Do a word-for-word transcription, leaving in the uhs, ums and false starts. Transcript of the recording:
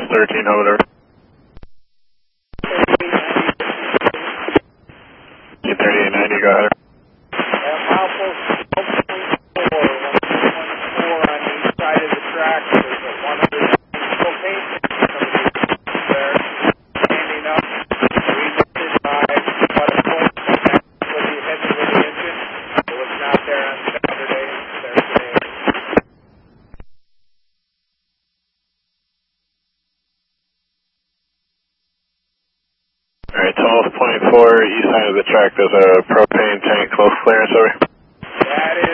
thirteen, hold over. thirty-eight ninety, go ahead. Alright, twelve point four, east side of the track, there's a propane tank close clearance over. That is